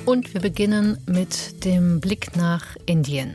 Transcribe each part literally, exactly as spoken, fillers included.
Und wir beginnen mit dem Blick nach Indien.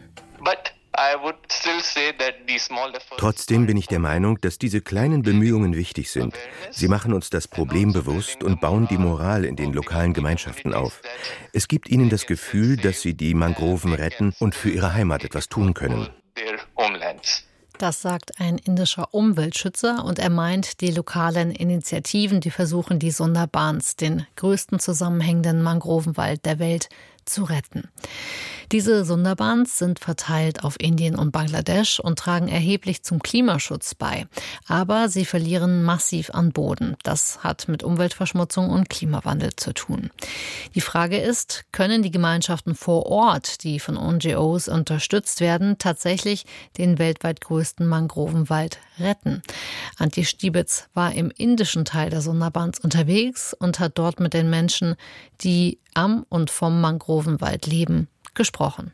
Trotzdem bin ich der Meinung, dass diese kleinen Bemühungen wichtig sind. Sie machen uns das Problem bewusst und bauen die Moral in den lokalen Gemeinschaften auf. Es gibt ihnen das Gefühl, dass sie die Mangroven retten und für ihre Heimat etwas tun können. Das sagt ein indischer Umweltschützer und er meint die lokalen Initiativen, die versuchen, die Sundarbans, den größten zusammenhängenden Mangrovenwald der Welt, zu retten. Diese Sundarbans sind verteilt auf Indien und Bangladesch und tragen erheblich zum Klimaschutz bei. Aber sie verlieren massiv an Boden. Das hat mit Umweltverschmutzung und Klimawandel zu tun. Die Frage ist, können die Gemeinschaften vor Ort, die von N G Os unterstützt werden, tatsächlich den weltweit größten Mangrovenwald retten? Antje Stiebitz war im indischen Teil der Sundarbans unterwegs und hat dort mit den Menschen, die am und vom Mangrovenwald leben, gesprochen.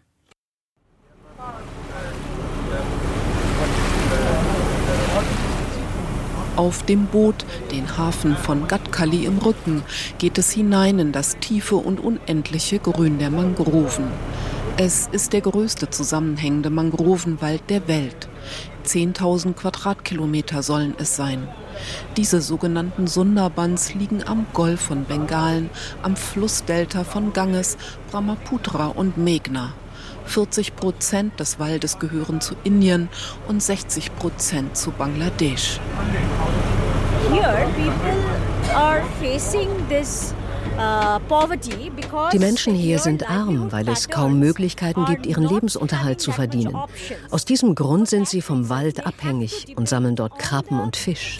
Auf dem Boot, den Hafen von Gadkali im Rücken, geht es hinein in das tiefe und unendliche Grün der Mangroven. Es ist der größte zusammenhängende Mangrovenwald der Welt. zehntausend Quadratkilometer sollen es sein. Diese sogenannten Sundarbans liegen am Golf von Bengalen, am Flussdelta von Ganges, Brahmaputra und Meghna. vierzig Prozent des Waldes gehören zu Indien und sechzig Prozent zu Bangladesch. Here people are facing this Die Menschen hier sind arm, weil es kaum Möglichkeiten gibt, ihren Lebensunterhalt zu verdienen. Aus diesem Grund sind sie vom Wald abhängig und sammeln dort Krabben und Fisch.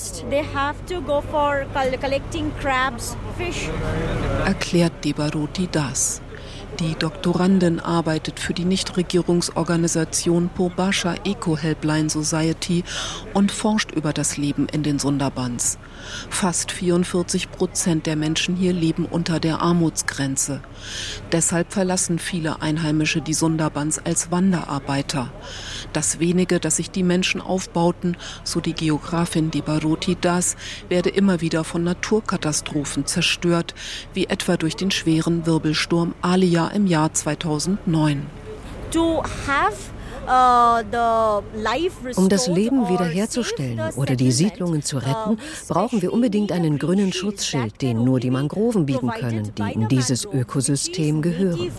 Erklärt Debaroti Das. Die Doktorandin arbeitet für die Nichtregierungsorganisation Poorbasha Eco Helpline Society und forscht über das Leben in den Sundarbans. Fast vierundvierzig Prozent der Menschen hier leben unter der Armutsgrenze. Deshalb verlassen viele Einheimische die Sundarbans als Wanderarbeiter. Das wenige, das sich die Menschen aufbauten, so die Geografin Debaroti Das, werde immer wieder von Naturkatastrophen zerstört, wie etwa durch den schweren Wirbelsturm Alia im Jahr zweitausendneun. To have Um das Leben wiederherzustellen oder die Siedlungen zu retten, brauchen wir unbedingt einen grünen Schutzschild, den nur die Mangroven bieten können, die in dieses Ökosystem gehören.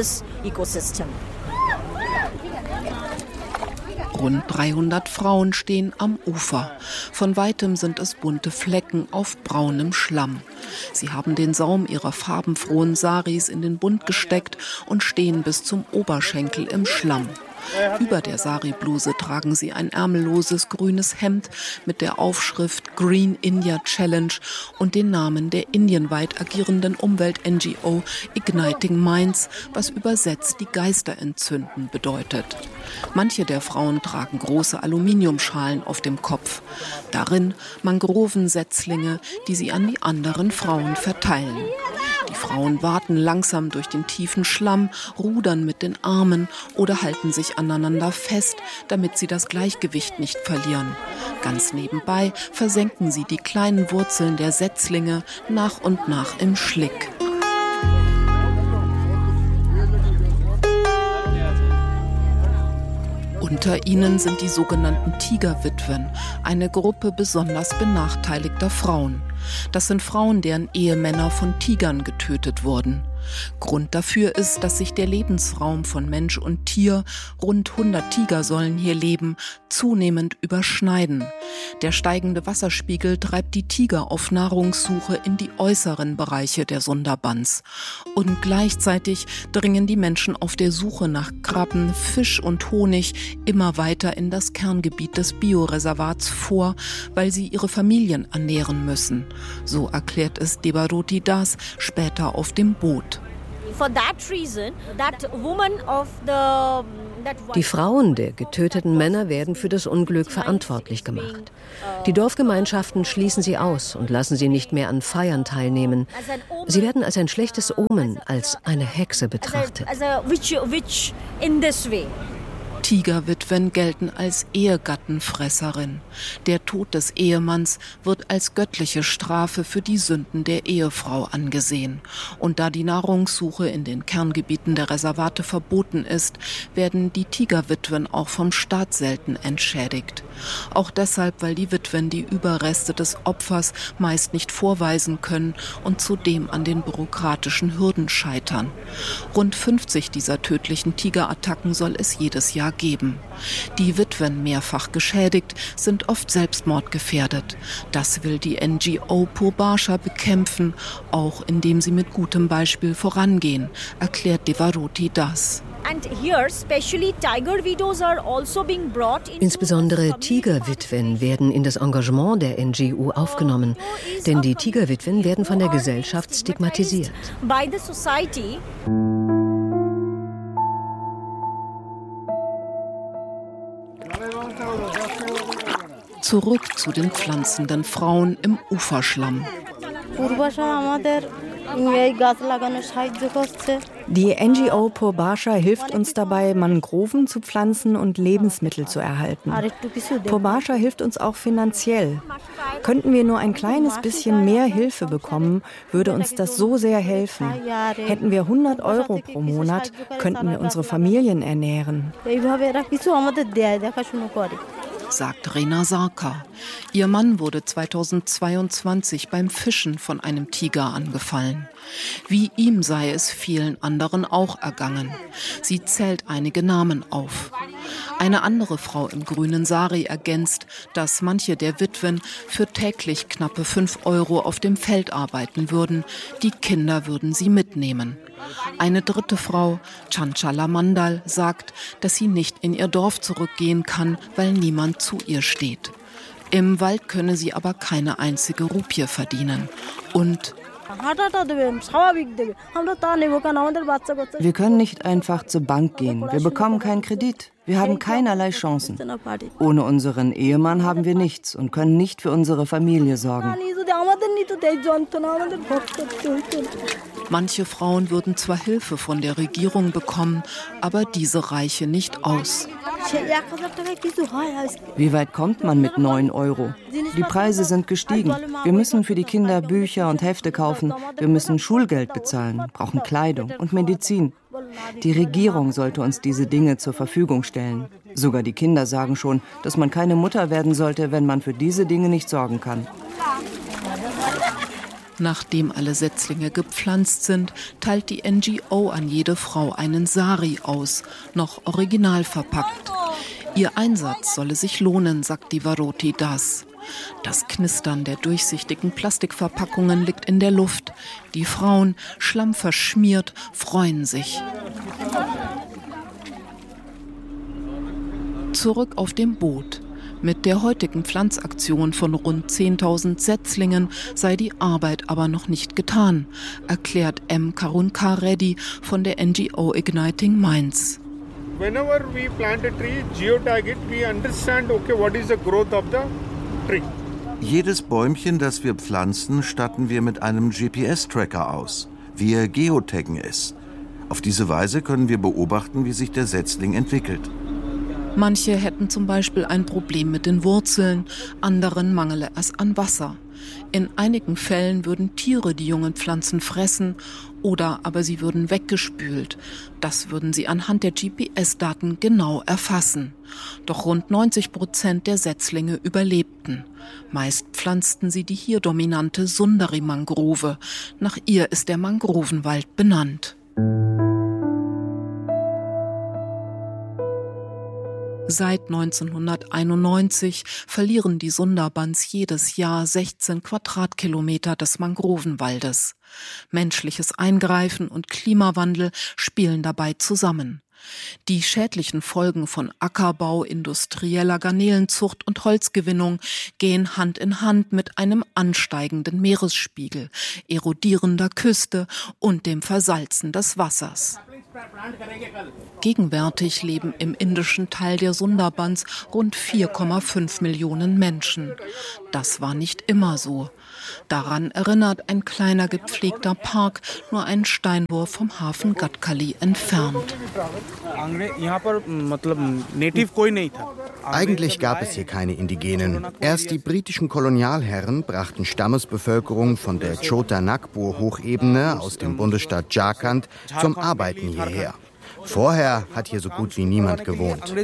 Rund dreihundert Frauen stehen am Ufer. Von weitem sind es bunte Flecken auf braunem Schlamm. Sie haben den Saum ihrer farbenfrohen Saris in den Bund gesteckt und stehen bis zum Oberschenkel im Schlamm. Über der Sari-Bluse tragen sie ein ärmelloses grünes Hemd mit der Aufschrift Green India Challenge und den Namen der indienweit agierenden Umwelt-N G O Igniting Minds, was übersetzt die Geister entzünden bedeutet. Manche der Frauen tragen große Aluminiumschalen auf dem Kopf. Darin Mangrovensetzlinge, die sie an die anderen Frauen verteilen. Die Frauen waten langsam durch den tiefen Schlamm, rudern mit den Armen oder halten sich aneinander fest, damit sie das Gleichgewicht nicht verlieren. Ganz nebenbei versenken sie die kleinen Wurzeln der Setzlinge nach und nach im Schlick. Unter ihnen sind die sogenannten Tigerwitwen, eine Gruppe besonders benachteiligter Frauen. Das sind Frauen, deren Ehemänner von Tigern getötet wurden. Grund dafür ist, dass sich der Lebensraum von Mensch und Tier, rund hundert Tiger sollen hier leben, zunehmend überschneiden. Der steigende Wasserspiegel treibt die Tiger auf Nahrungssuche in die äußeren Bereiche der Sundarbans. Und gleichzeitig dringen die Menschen auf der Suche nach Krabben, Fisch und Honig immer weiter in das Kerngebiet des Bioreservats vor, weil sie ihre Familien ernähren müssen. So erklärt es Debaroti Das später auf dem Boot. Die Frauen der getöteten Männer werden für das Unglück verantwortlich gemacht. Die Dorfgemeinschaften schließen sie aus und lassen sie nicht mehr an Feiern teilnehmen. Sie werden als ein schlechtes Omen, als eine Hexe betrachtet. Tigerwitwen gelten als Ehegattenfresserin. Der Tod des Ehemanns wird als göttliche Strafe für die Sünden der Ehefrau angesehen. Und da die Nahrungssuche in den Kerngebieten der Reservate verboten ist, werden die Tigerwitwen auch vom Staat selten entschädigt. Auch deshalb, weil die Witwen die Überreste des Opfers meist nicht vorweisen können und zudem an den bürokratischen Hürden scheitern. Rund fünfzig dieser tödlichen Tigerattacken soll es jedes Jahr geben. Die Witwen, mehrfach geschädigt, sind oft selbstmordgefährdet. Das will die N G O Purbarcha bekämpfen, auch indem sie mit gutem Beispiel vorangehen, erklärt Devaroti Das. Insbesondere Tigerwitwen werden in das Engagement der N G O aufgenommen, denn die Tigerwitwen werden von der Gesellschaft stigmatisiert. Zurück zu den pflanzenden Frauen im Uferschlamm. Die N G O Purbarcha hilft uns dabei, Mangroven zu pflanzen und Lebensmittel zu erhalten. Purbarcha hilft uns auch finanziell. Könnten wir nur ein kleines bisschen mehr Hilfe bekommen, würde uns das so sehr helfen. Hätten wir hundert Euro pro Monat, könnten wir unsere Familien ernähren. Sagt Rena Sarkar. Ihr Mann wurde zweitausendzweiundzwanzig beim Fischen von einem Tiger angefallen. Wie ihm sei es vielen anderen auch ergangen. Sie zählt einige Namen auf. Eine andere Frau im grünen Sari ergänzt, dass manche der Witwen für täglich knappe fünf Euro auf dem Feld arbeiten würden. Die Kinder würden sie mitnehmen. Eine dritte Frau, Chanchala Mandal, sagt, dass sie nicht in ihr Dorf zurückgehen kann, weil niemand zu ihr steht. Im Wald könne sie aber keine einzige Rupie verdienen. Und wir können nicht einfach zur Bank gehen. Wir bekommen keinen Kredit. Wir haben keinerlei Chancen. Ohne unseren Ehemann haben wir nichts und können nicht für unsere Familie sorgen. Manche Frauen würden zwar Hilfe von der Regierung bekommen, aber diese reiche nicht aus. Wie weit kommt man mit neun Euro? Die Preise sind gestiegen. Wir müssen für die Kinder Bücher und Hefte kaufen. Wir müssen Schulgeld bezahlen, brauchen Kleidung und Medizin. Die Regierung sollte uns diese Dinge zur Verfügung stellen. Sogar die Kinder sagen schon, dass man keine Mutter werden sollte, wenn man für diese Dinge nicht sorgen kann. Nachdem alle Setzlinge gepflanzt sind, teilt die N G O an jede Frau einen Sari aus, noch original verpackt. Ihr Einsatz solle sich lohnen, sagt Devaroti Das. Das Knistern der durchsichtigen Plastikverpackungen liegt in der Luft. Die Frauen, schlammverschmiert, freuen sich. Zurück auf dem Boot. Mit der heutigen Pflanzaktion von rund zehntausend Setzlingen sei die Arbeit aber noch nicht getan, erklärt M. Karunkar Reddy von der N G O Igniting Minds. Whenever we plant a tree, geotag it, we understand, okay, what is the growth of the tree. Jedes Bäumchen, das wir pflanzen, statten wir mit einem G P S-Tracker aus. Wir geotaggen es. Auf diese Weise können wir beobachten, wie sich der Setzling entwickelt. Manche hätten zum Beispiel ein Problem mit den Wurzeln, anderen mangele es an Wasser. In einigen Fällen würden Tiere die jungen Pflanzen fressen oder aber sie würden weggespült. Das würden sie anhand der G P S-Daten genau erfassen. Doch rund neunzig Prozent der Setzlinge überlebten. Meist pflanzten sie die hier dominante Sundari-Mangrove. Nach ihr ist der Mangrovenwald benannt. Seit neunzehnhunderteinundneunzig verlieren die Sundarbans jedes Jahr sechzehn Quadratkilometer des Mangrovenwaldes. Menschliches Eingreifen und Klimawandel spielen dabei zusammen. Die schädlichen Folgen von Ackerbau, industrieller Garnelenzucht und Holzgewinnung gehen Hand in Hand mit einem ansteigenden Meeresspiegel, erodierender Küste und dem Versalzen des Wassers. Gegenwärtig leben im indischen Teil der Sundarbans rund vier Komma fünf Millionen Menschen. Das war nicht immer so. Daran erinnert ein kleiner gepflegter Park, nur einen Steinwurf vom Hafen Gadkali entfernt. Eigentlich gab es hier keine Indigenen. Erst die britischen Kolonialherren brachten Stammesbevölkerung von der Chota Nagpur-Hochebene aus dem Bundesstaat Jharkhand zum Arbeiten hierher. Vorher hat hier so gut wie niemand gewohnt.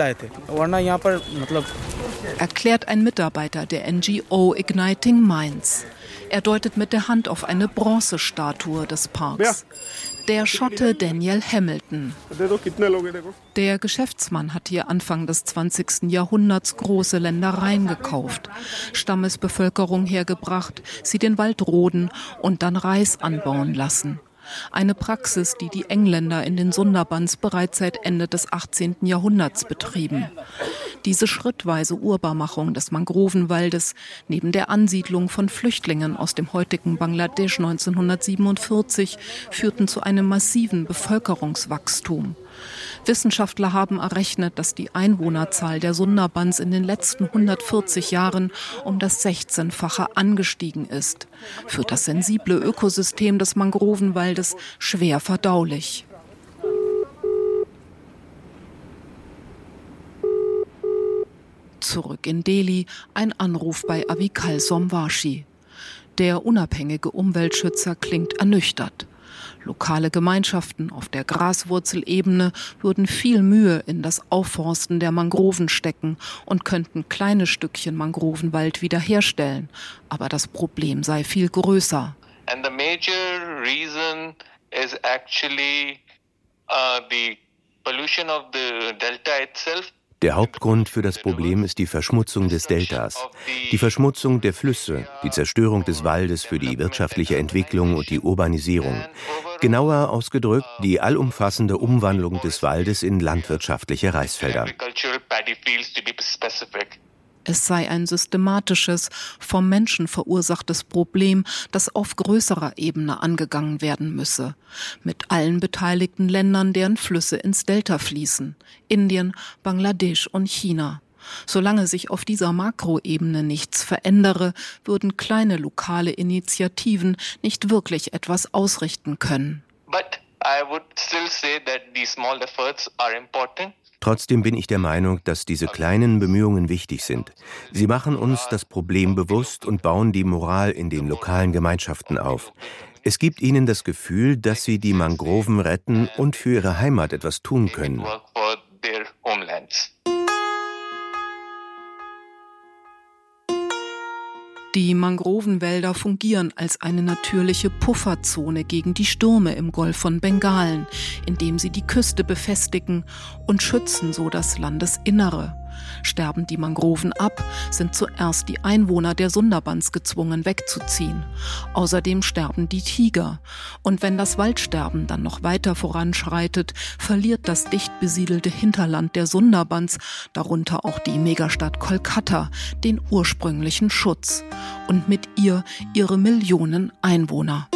Erklärt ein Mitarbeiter der N G O Igniting Minds. Er deutet mit der Hand auf eine Bronzestatue des Parks. Der Schotte Daniel Hamilton. Der Geschäftsmann hat hier Anfang des zwanzigsten Jahrhunderts große Ländereien gekauft, Stammesbevölkerung hergebracht, sie den Wald roden und dann Reis anbauen lassen. Eine Praxis, die die Engländer in den Sundarbans bereits seit Ende des achtzehnten Jahrhunderts betrieben. Diese schrittweise Urbarmachung des Mangrovenwaldes neben der Ansiedlung von Flüchtlingen aus dem heutigen Bangladesch neunzehnhundertsiebenundvierzig führten zu einem massiven Bevölkerungswachstum. Wissenschaftler haben errechnet, dass die Einwohnerzahl der Sundarbans in den letzten hundertvierzig Jahren um das sechzehnfache angestiegen ist. Für das sensible Ökosystem des Mangrovenwaldes schwer verdaulich. Zurück in Delhi, ein Anruf bei Avikal Somvashi. Der unabhängige Umweltschützer klingt ernüchtert. Lokale Gemeinschaften auf der Graswurzelebene würden viel Mühe in das Aufforsten der Mangroven stecken und könnten kleine Stückchen Mangrovenwald wiederherstellen. Aber das Problem sei viel größer. And the major reason is actually uh, the pollution of the delta itself. Der Hauptgrund für das Problem ist die Verschmutzung des Deltas, die Verschmutzung der Flüsse, die Zerstörung des Waldes für die wirtschaftliche Entwicklung und die Urbanisierung. Genauer ausgedrückt, die allumfassende Umwandlung des Waldes in landwirtschaftliche Reisfelder. Es sei ein systematisches, vom Menschen verursachtes Problem, das auf größerer Ebene angegangen werden müsse. Mit allen beteiligten Ländern, deren Flüsse ins Delta fließen. Indien, Bangladesch und China. Solange sich auf dieser Makroebene nichts verändere, würden kleine lokale Initiativen nicht wirklich etwas ausrichten können. But I would still say that these small efforts are important. Trotzdem bin ich der Meinung, dass diese kleinen Bemühungen wichtig sind. Sie machen uns das Problem bewusst und bauen die Moral in den lokalen Gemeinschaften auf. Es gibt ihnen das Gefühl, dass sie die Mangroven retten und für ihre Heimat etwas tun können. Die Mangrovenwälder fungieren als eine natürliche Pufferzone gegen die Stürme im Golf von Bengalen, indem sie die Küste befestigen und schützen so das Landesinnere. Sterben die Mangroven ab, sind zuerst die Einwohner der Sundarbans gezwungen wegzuziehen. Außerdem sterben die Tiger. Und wenn das Waldsterben dann noch weiter voranschreitet, verliert das dicht besiedelte Hinterland der Sundarbans, darunter auch die Megastadt Kolkata, den ursprünglichen Schutz. Und mit ihr ihre Millionen Einwohner.